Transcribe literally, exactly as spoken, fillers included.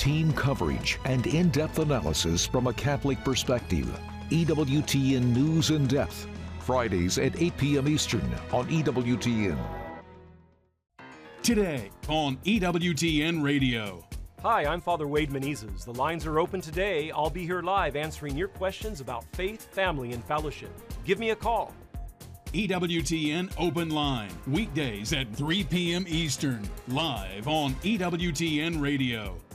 team coverage and in-depth analysis from a Catholic perspective. E W T N News in Depth, Fridays at eight p.m. Eastern on E W T N. Today on E W T N Radio. Hi, I'm Father Wade Menezes. The lines are open today. I'll be here live answering your questions about faith, family, and fellowship. Give me a call. E W T N Open Line, weekdays at three p.m. Eastern, live on E W T N Radio.